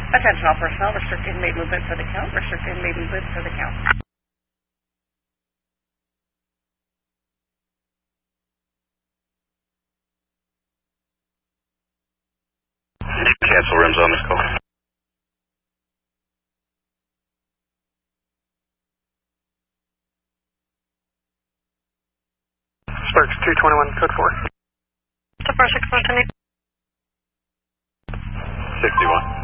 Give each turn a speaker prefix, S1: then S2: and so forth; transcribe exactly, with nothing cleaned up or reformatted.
S1: Attention all personnel, restrict inmate movement for the count, restrict inmate movement for the count.
S2: Cancel rims on this call.
S3: Sparks two twenty-one, code four.
S4: To four six one,
S2: sixty-one.